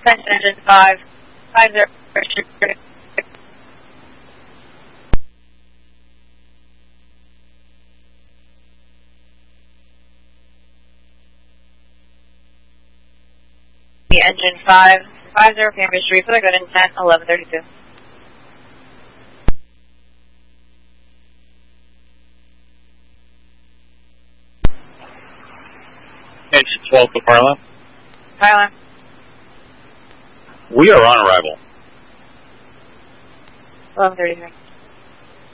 Engine 550. Engine 550, Cambridge Street, for the good intent, 1132. Engine 12 to Parliament. Parliament. We are on arrival. 1133.